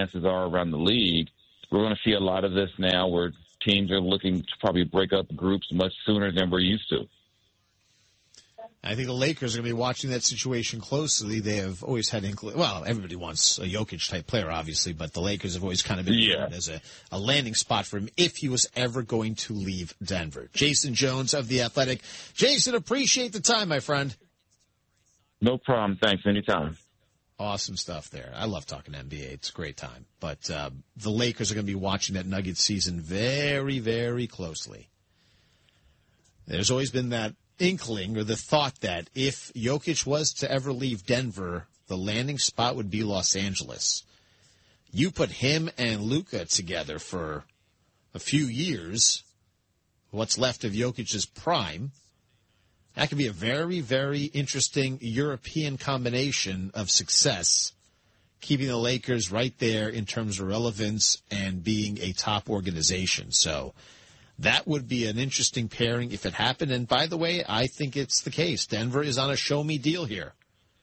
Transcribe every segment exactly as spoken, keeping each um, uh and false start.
circumstances are around the league, we're going to see a lot of this now where teams are looking to probably break up groups much sooner than we're used to. I think the Lakers are going to be watching that situation closely. They have always had, incl- well, everybody wants a Jokic-type player, obviously, but the Lakers have always kind of been yeah. as a, a landing spot for him if he was ever going to leave Denver. Jason Jones of The Athletic. Jason, appreciate the time, my friend. No problem. Thanks. Anytime. Awesome stuff there. I love talking N B A. It's a great time. But uh, the Lakers are going to be watching that Nuggets season very, very closely. There's always been that inkling or the thought that if Jokic was to ever leave Denver, the landing spot would be Los Angeles. You put him and Luka together for a few years, what's left of Jokic's prime, that could be a very, very interesting European combination of success, keeping the Lakers right there in terms of relevance and being a top organization. So that would be an interesting pairing if it happened. And by the way, I think it's the case. Denver is on a show-me deal here.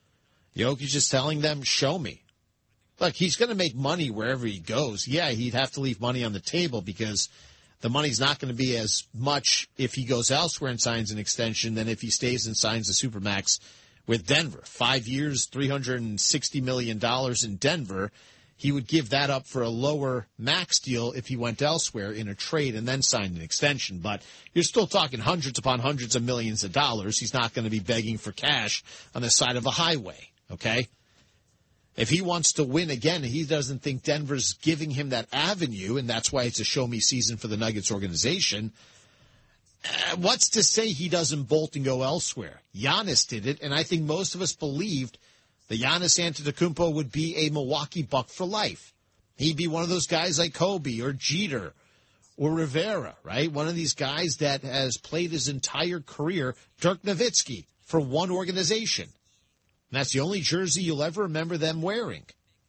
Jokic is telling them, show me. Look, he's going to make money wherever he goes. Yeah, he'd have to leave money on the table because the money's not going to be as much if he goes elsewhere and signs an extension than if he stays and signs a Supermax with Denver. Five years, three hundred sixty million dollars in Denver. He would give that up for a lower max deal if he went elsewhere in a trade and then signed an extension. But you're still talking hundreds upon hundreds of millions of dollars. He's not going to be begging for cash on the side of a highway, okay? If he wants to win again, he doesn't think Denver's giving him that avenue, and that's why it's a show-me season for the Nuggets organization. Uh, what's to say he doesn't bolt and go elsewhere? Giannis did it, and I think most of us believed that Giannis Antetokounmpo would be a Milwaukee Buck for life. He'd be one of those guys like Kobe or Jeter or Rivera, right? One of these guys that has played his entire career, Dirk Nowitzki, for one organization. And that's the only jersey you'll ever remember them wearing.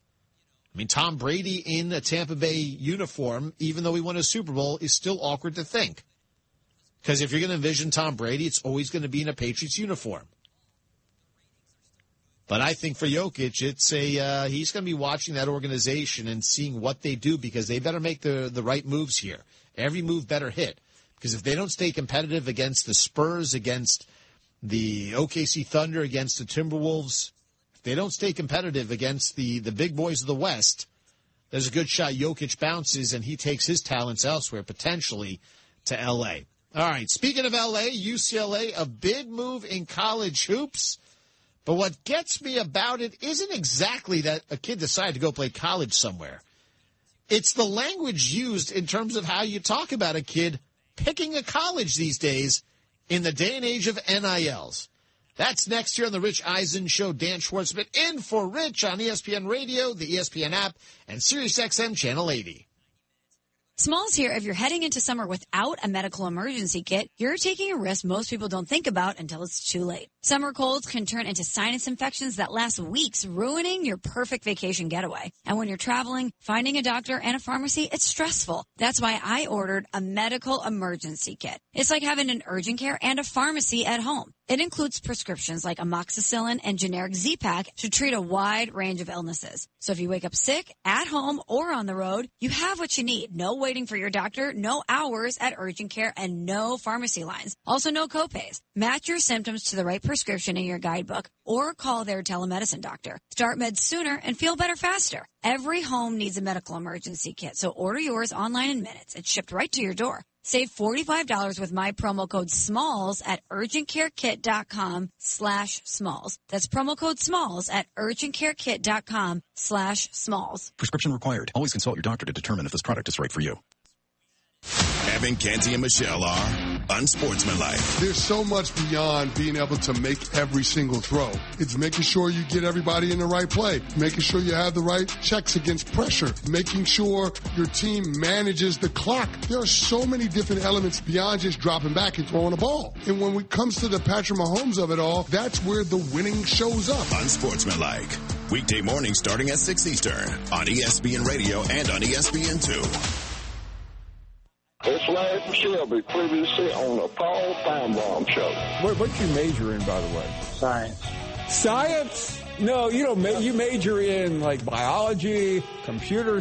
I mean, Tom Brady in a Tampa Bay uniform, even though he won a Super Bowl, is still awkward to think. Because if you're going to envision Tom Brady, it's always going to be in a Patriots uniform. But I think for Jokic, it's a uh, he's going to be watching that organization and seeing what they do because they better make the, the right moves here. Every move better hit. Because if they don't stay competitive against the Spurs, against the O K C Thunder, against the Timberwolves, if they don't stay competitive against the, the big boys of the West, there's a good shot Jokic bounces and he takes his talents elsewhere, potentially to L A. All right, speaking of L A, U C L A, a big move in college hoops. But what gets me about it isn't exactly that a kid decided to go play college somewhere. It's the language used in terms of how you talk about a kid picking a college these days in the day and age of N I Ls. That's next here on the Rich Eisen Show. Dan Schwartzman in for Rich on E S P N Radio, the E S P N app, and SiriusXM Channel eighty. Smalls here. If you're heading into summer without a medical emergency kit, you're taking a risk most people don't think about until it's too late. Summer colds can turn into sinus infections that last weeks, ruining your perfect vacation getaway. And when you're traveling, finding a doctor and a pharmacy, it's stressful. That's why I ordered a medical emergency kit. It's like having an urgent care and a pharmacy at home. It includes prescriptions like amoxicillin and generic Z-Pak to treat a wide range of illnesses. So if you wake up sick, at home, or on the road, you have what you need. No waiting for your doctor, no hours at urgent care, and no pharmacy lines. Also, no copays. Match your symptoms to the right prescription in your guidebook or call their telemedicine doctor. Start meds sooner and feel better faster. Every home needs a medical emergency kit, so order yours online in minutes. It's shipped right to your door. Save forty-five dollars with my promo code SMALLS at urgentcarekit.com slash SMALLS. That's promo code SMALLS at urgentcarekit.com slash SMALLS. Prescription required. Always consult your doctor to determine if this product is right for you. Evan, Canty, and Michelle are unsportsmanlike. There's so much beyond being able to make every single throw. It's making sure you get everybody in the right play, making sure you have the right checks against pressure, making sure your team manages the clock. There are so many different elements beyond just dropping back and throwing a ball. And when it comes to the Patrick Mahomes of it all, that's where the winning shows up. Unsportsmanlike. Weekday mornings starting at six Eastern on E S P N Radio and on E S P N two. It's Larry Shelby, previously on the Paul Feinbaum Show. What, what's your major in, by the way? Science. Science? No, you don't. Ma- you major in, like, biology, computer